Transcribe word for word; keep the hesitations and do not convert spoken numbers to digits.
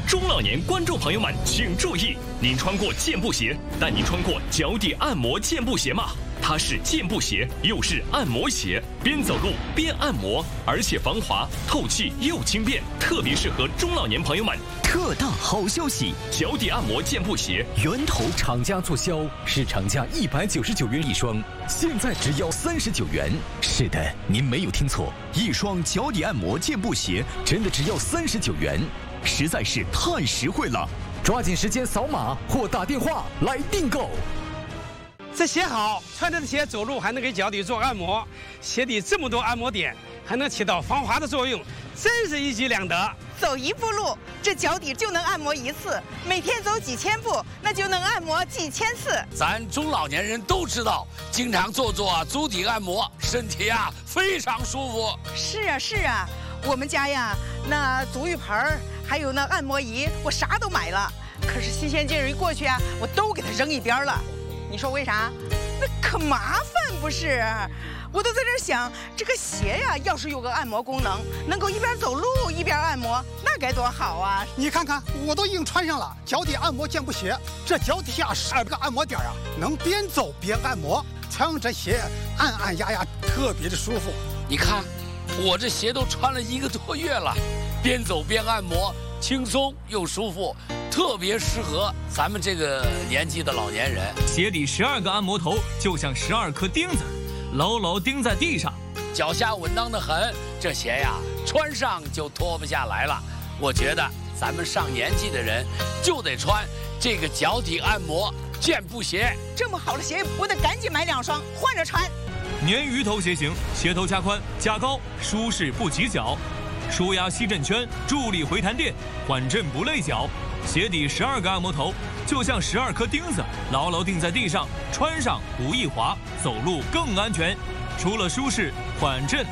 中老年观众朋友们请注意，您穿过健步鞋，但您穿过脚底按摩健步鞋吗？它是健步鞋，又是按摩鞋，边走路边按摩，而且防滑、透气又轻便，特别适合中老年朋友们。 特大好消息！ 脚底按摩健步鞋源头厂家促销，市场价一百九十九元一双，现在只要三十九元。是的，您没有听错，一双脚底按摩健步鞋真的只要三十九元，实在是太实惠了！抓紧时间扫码或打电话来订购。 这鞋好，穿着的鞋走路还能给脚底做按摩，鞋底这么多按摩点，还能起到防滑的作用，真是一举两得。 走一步路，这脚底就能按摩一次；每天走几千步，那就能按摩几千次。 咱中老年人都知道，经常做做足底按摩，身体啊非常舒服。 是啊是啊，我们家呀，那足浴盆还有那按摩仪，我啥都买了。可是新鲜劲儿一过去啊，我都给它扔一边了。你说为啥？那可麻烦不是？我都在这想，这个鞋呀，要是有个按摩功能，能够一边走路一边按摩，那该多好啊！ 你看看，我都已经穿上了脚底按摩健步鞋，这脚底下十二个按摩点啊，能边走边按摩，穿上这鞋按按压压，特别的舒服。 你看，我这鞋都穿了一个多月了，边走边按摩，轻松又舒服。特别适合咱们这个年纪的老年人。 鞋底十二个按摩头就像十二颗钉子，牢牢钉在地上， 脚下稳当的很。这鞋呀，穿上就脱不下来了。我觉得咱们上年纪的人就得穿这个脚底按摩健步鞋。 这么好的鞋，我得赶紧买两双换着穿。 鲶鱼头鞋型，鞋头加宽加高，舒适不挤脚，舒压吸震圈，助力回弹垫，缓震不累脚。鞋底十二个按摩头，就像十二颗钉子，牢牢钉在地上，穿上不易滑，走路更安全。除了舒适、缓震、